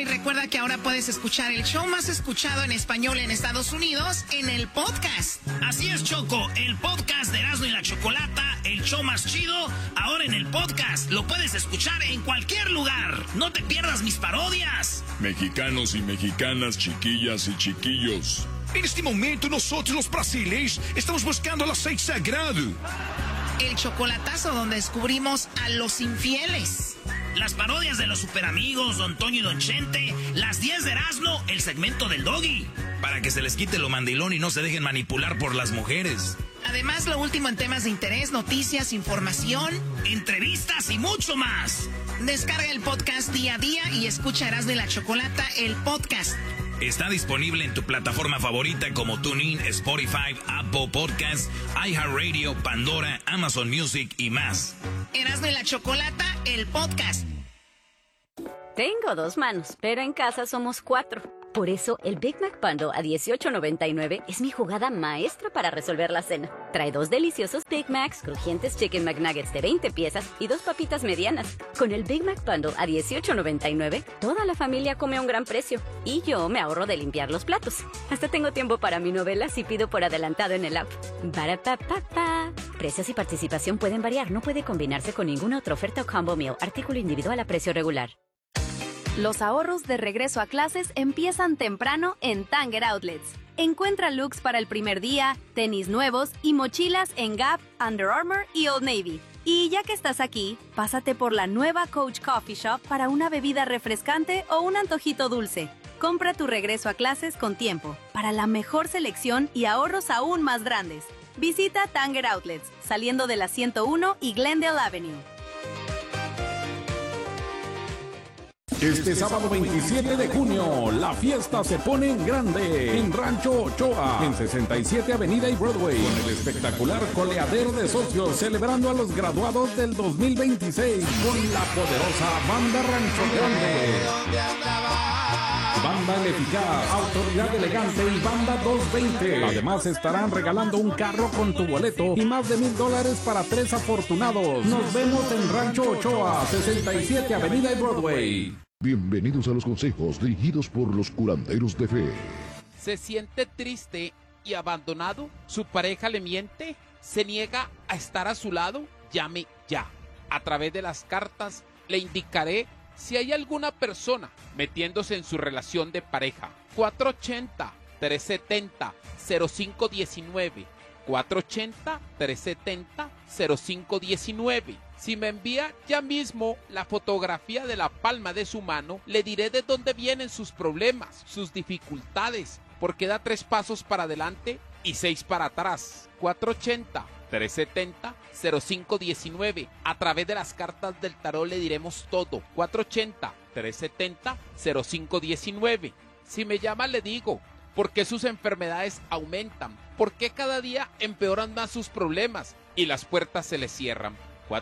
y recuerda que ahora puedes escuchar el show más escuchado en español en Estados Unidos en el podcast. Así es, Choco, el podcast de Erasmo y la Chocolata, el show más chido, ahora en el podcast. Lo puedes escuchar en cualquier lugar. No te pierdas mis parodias. Mexicanos y mexicanas, chiquillas y chiquillos. En este momento nosotros los brasileños estamos buscando el aceite sagrado. El chocolatazo donde descubrimos a los infieles. Las parodias de los superamigos, Don Toño y Don Chente. Las 10 de Erasmo, el segmento del Doggy. Para que se les quite lo mandilón y no se dejen manipular por las mujeres. Además, lo último en temas de interés, noticias, información, entrevistas y mucho más. Descarga el podcast día a día y escucha Erasmo y la Chocolata, el podcast. Está disponible en tu plataforma favorita como TuneIn, Spotify, Apple Podcasts, iHeartRadio, Pandora, Amazon Music y más. Erasmo y la Chocolata, el podcast. Tengo 2 manos, pero en casa somos 4. Por eso, el Big Mac Bundle a $18.99 es mi jugada maestra para resolver la cena. Trae 2 deliciosos Big Macs, crujientes Chicken McNuggets de 20 piezas y 2 papitas medianas. Con el Big Mac Bundle a $18.99, toda la familia come a un gran precio. Y yo me ahorro de limpiar los platos. Hasta tengo tiempo para mi novela si pido por adelantado en el app. Barapapapa. Precios y participación pueden variar. No puede combinarse con ninguna otra oferta o combo meal. Artículo individual a precio regular. Los ahorros de regreso a clases empiezan temprano en Tanger Outlets. Encuentra looks para el primer día, tenis nuevos y mochilas en Gap, Under Armour y Old Navy. Y ya que estás aquí, pásate por la nueva Coach Coffee Shop para una bebida refrescante o un antojito dulce. Compra tu regreso a clases con tiempo para la mejor selección y ahorros aún más grandes. Visita Tanger Outlets, saliendo de la 101 y Glendale Avenue. Este sábado 27 de junio, la fiesta se pone en grande en Rancho Ochoa, en 67 Avenida y Broadway, con el espectacular coleadero de socios celebrando a los graduados del 2026 con la poderosa Banda Rancho Grande, Banda El Eficaz, Autoridad Elegante y Banda 220. Además estarán regalando un carro con tu boleto y más de $1,000 para 3 afortunados. Nos vemos en Rancho Ochoa, 67 Avenida y Broadway. Bienvenidos a los consejos dirigidos por los curanderos de fe. ¿Se siente triste y abandonado? ¿Su pareja le miente? ¿Se niega a estar a su lado? Llame ya. A través de las cartas le indicaré si hay alguna persona metiéndose en su relación de pareja. 480-370-0519. 480-370-0519. Si me envía ya mismo la fotografía de la palma de su mano, le diré de dónde vienen sus problemas, sus dificultades, porque da 3 pasos para adelante y 6 para atrás. 480-370-0519. A través de las cartas del tarot le diremos todo. 480-370-0519. Si me llama le digo por qué sus enfermedades aumentan, por qué cada día empeoran más sus problemas y las puertas se le cierran.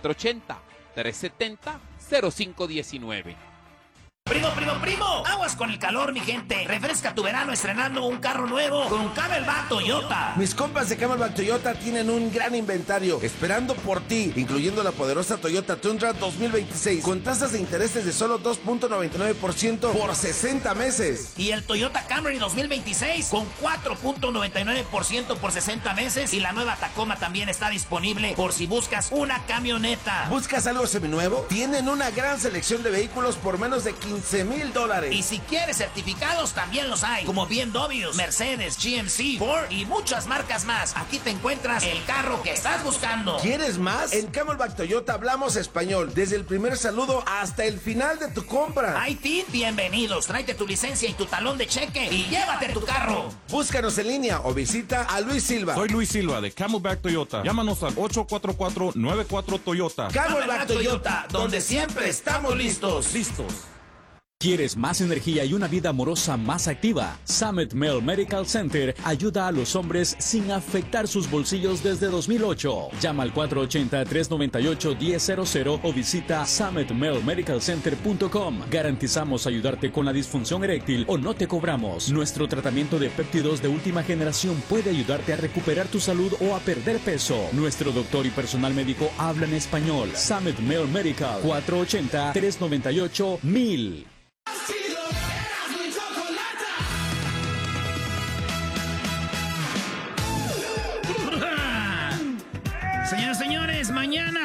480-370-0519. Primo, aguas con el calor, mi gente. Refresca tu verano estrenando un carro nuevo con Camelback Toyota. Mis compas de Camelback Toyota tienen un gran inventario esperando por ti, incluyendo la poderosa Toyota Tundra 2026 con tasas de intereses de solo 2.99% por 60 meses. Y el Toyota Camry 2026 con 4.99% por 60 meses. Y la nueva Tacoma también está disponible por si buscas una camioneta. ¿Buscas algo seminuevo? Tienen una gran selección de vehículos por menos de $15,000. Y si quieres certificados, también los hay, como BMW, Mercedes, GMC, Ford y muchas marcas más. Aquí te encuentras el carro que estás buscando. ¿Quieres más? En Camelback Toyota hablamos español, desde el primer saludo hasta el final de tu compra. Haití, bienvenidos. Tráete tu licencia y tu talón de cheque y llévate tu carro. Búscanos en línea o visita a Luis Silva. Soy Luis Silva de Camelback Toyota. Llámanos al 844-94 Toyota. Camelback Toyota, donde siempre estamos listos. ¿Quieres más energía y una vida amorosa más activa? Summit Male Medical Center ayuda a los hombres sin afectar sus bolsillos desde 2008. Llama al 480-398-1000 o visita summitmalemedicalcenter.com. Garantizamos ayudarte con la disfunción eréctil o no te cobramos. Nuestro tratamiento de péptidos de última generación puede ayudarte a recuperar tu salud o a perder peso. Nuestro doctor y personal médico hablan español. Summit Male Medical, 480-398-1000.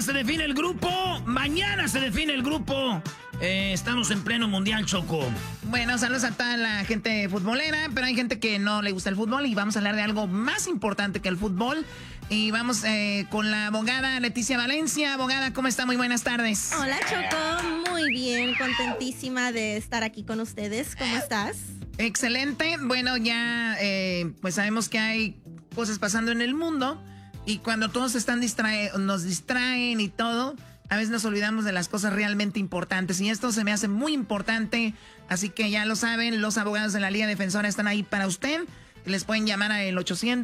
se define el grupo. Mañana se define el grupo. Estamos en pleno mundial, Choco. Bueno, saludos a toda la gente futbolera, pero hay gente que no le gusta el fútbol y vamos a hablar de algo más importante que el fútbol. Y vamos con la abogada Leticia Valencia. Abogada, ¿cómo está? Muy buenas tardes. Hola, Choco. Muy bien, contentísima de estar aquí con ustedes. ¿Cómo estás? Excelente. Bueno, ya pues sabemos que hay cosas pasando en el mundo y cuando todos están nos distraen y todo, a veces nos olvidamos de las cosas realmente importantes y esto se me hace muy importante, así que ya lo saben, los abogados de la Liga Defensora están ahí para usted. Les pueden llamar al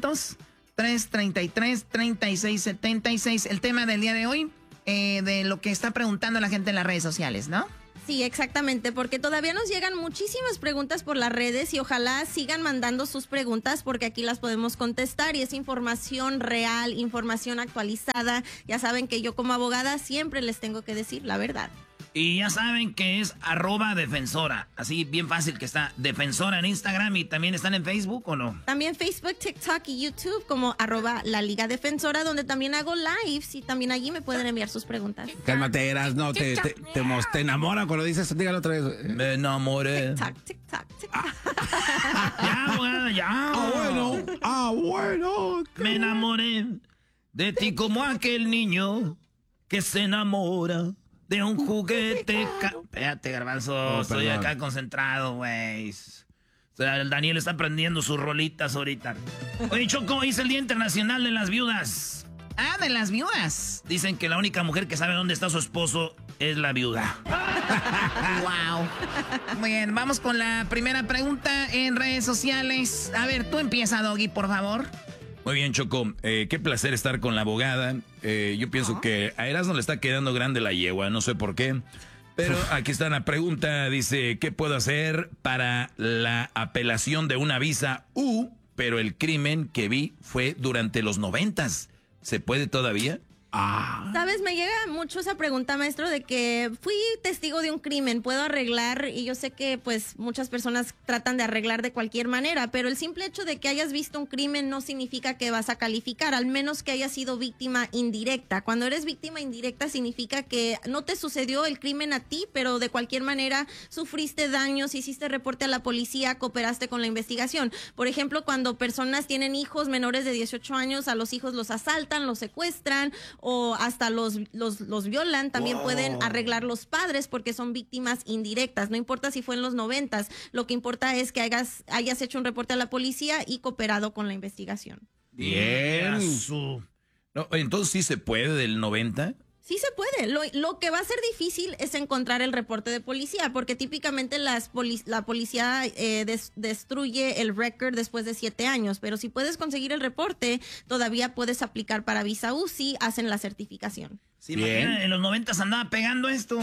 800-333-3676. El tema del día de hoy, de lo que está preguntando la gente en las redes sociales, ¿no? Sí, exactamente, porque todavía nos llegan muchísimas preguntas por las redes y ojalá sigan mandando sus preguntas porque aquí las podemos contestar y es información real, información actualizada. Ya saben que yo como abogada siempre les tengo que decir la verdad. Y ya saben que es @defensora. Así bien fácil que está. Defensora en Instagram y también están en Facebook, ¿o no? También Facebook, TikTok y YouTube como @la Liga Defensora, donde también hago lives y también allí me pueden enviar sus preguntas. Cálmate, Eras, no, te enamora cuando dices, dígalo otra vez. Me enamoré. TikTok. Ya, abogada, ya. Bueno. Me enamoré de ti como aquel niño que se enamora de un juguete. Espérate, Garbanzo, estoy acá concentrado, güey. O sea, el Daniel está aprendiendo sus rolitas ahorita. Oye, Choco, hoy es el Día Internacional de las Viudas. Ah, de las viudas. Dicen que la única mujer que sabe dónde está su esposo es la viuda. Wow. Muy bien, vamos con la primera pregunta en redes sociales. A ver, tú empieza, Doggy, por favor. Muy bien, Choco. Qué placer estar con la abogada. Yo pienso que a Erasmo le está quedando grande la yegua, no sé por qué. Pero aquí está la pregunta. Dice, ¿qué puedo hacer para la apelación de una visa U? Pero el crimen que vi fue durante los 90s. ¿Se puede todavía? Sabes, me llega mucho esa pregunta, maestro, de que fui testigo de un crimen, puedo arreglar, y yo sé que pues muchas personas tratan de arreglar de cualquier manera, pero el simple hecho de que hayas visto un crimen no significa que vas a calificar, al menos que hayas sido víctima indirecta. Cuando eres víctima indirecta significa que no te sucedió el crimen a ti, pero de cualquier manera sufriste daños, hiciste reporte a la policía, cooperaste con la investigación. Por ejemplo, cuando personas tienen hijos menores de 18 años, a los hijos los asaltan, los secuestran, o hasta los violan, también pueden arreglar los padres porque son víctimas indirectas. No importa si fue en los 90s, lo que importa es que hayas hecho un reporte a la policía y cooperado con la investigación. Bien. No, entonces sí se puede del 90. Sí se puede. Lo que va a ser difícil es encontrar el reporte de policía, porque típicamente la policía destruye el récord después de 7 años, pero si puedes conseguir el reporte, todavía puedes aplicar para visa U si hacen la certificación. Sí, imagina, en los 90 andaba pegando esto.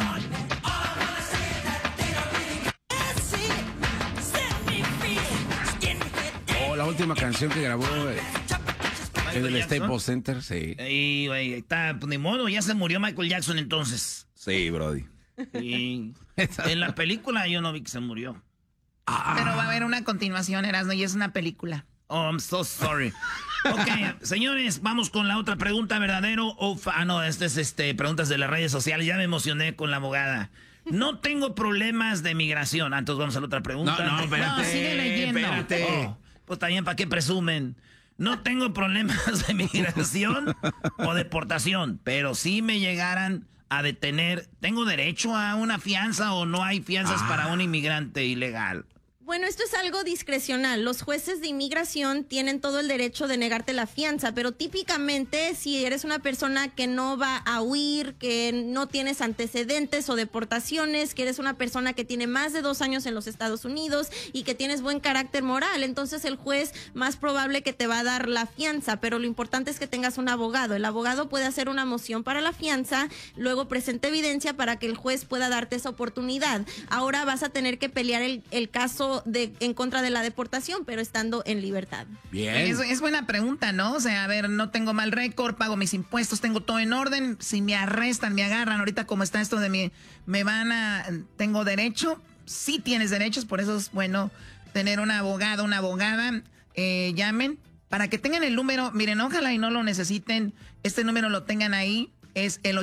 La última canción que grabó en el Staples Center, sí. Y, güey, está, pues, ni modo, ya se murió Michael Jackson entonces. Sí, Brody. Y en la película yo no vi que se murió. Pero va a haber una continuación, Erasmo, y es una película. Oh, I'm so sorry. Ok, señores, vamos con la otra pregunta, ¿verdadero o no, este es preguntas de las redes sociales. Ya me emocioné con la abogada. No tengo problemas de migración. Entonces vamos a la otra pregunta. No, espérate. No, sigue leyendo. Espérate. Oh, pues también, ¿para qué presumen? No tengo problemas de migración o deportación, pero si me llegaran a detener, ¿tengo derecho a una fianza o no hay fianzas para un inmigrante ilegal? Bueno, esto es algo discrecional. Los jueces de inmigración tienen todo el derecho de negarte la fianza, pero típicamente si eres una persona que no va a huir, que no tienes antecedentes o deportaciones, que eres una persona que tiene más de 2 años en los Estados Unidos y que tienes buen carácter moral, entonces el juez más probable que te va a dar la fianza, pero lo importante es que tengas un abogado. El abogado puede hacer una moción para la fianza, luego presenta evidencia para que el juez pueda darte esa oportunidad. Ahora vas a tener que pelear el caso en contra de la deportación, pero estando en libertad. Bien. Es buena pregunta, ¿no? O sea, a ver, no tengo mal récord, pago mis impuestos, tengo todo en orden. Si me arrestan, me agarran, ahorita como está esto de ¿tengo derecho? Sí tienes derechos, por eso es bueno tener un abogado, una abogada. Llamen para que tengan el número. Miren, ojalá y no lo necesiten. Este número lo tengan ahí. es el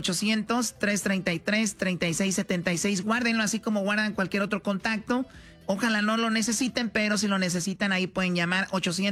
800-333-3676. Guárdenlo así como guardan cualquier otro contacto. Ojalá no lo necesiten, pero si lo necesitan ahí pueden llamar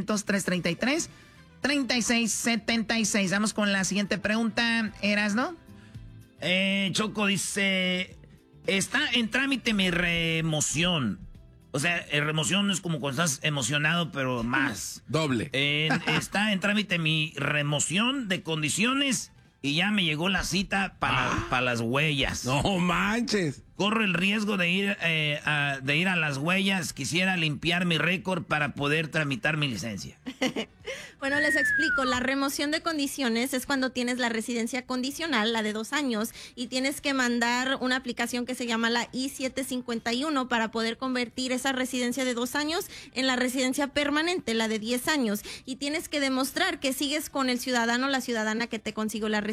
800-333-3676. Vamos con la siguiente pregunta, Erasno. Choco dice, está en trámite mi remoción. O sea, remoción es como cuando estás emocionado, pero más. Doble. Está en trámite mi remoción de condiciones y ya me llegó la cita para las huellas. No manches. Corro el riesgo de ir a las huellas. Quisiera limpiar mi récord para poder tramitar mi licencia. Bueno, les explico. La remoción de condiciones es cuando tienes la residencia condicional, la de 2 años, y tienes que mandar una aplicación que se llama la I-751 para poder convertir esa residencia de 2 años en la residencia permanente, la de 10 años. Y tienes que demostrar que sigues con el ciudadano o la ciudadana que te consiguió la residencia.